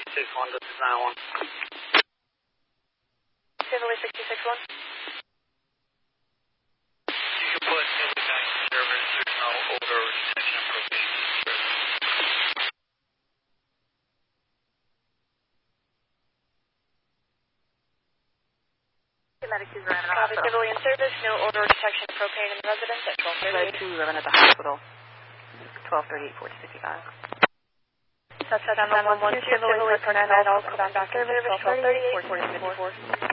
661, this is 911. Civil 661. You can put in the back service, there's no odor detection of propane. Copy, civilian service, no odor detection of propane in the residence at 1238. 211 at the hospital, 1238, 4065. That's 911, civilian personnel, all come back to service, 1238, 4064.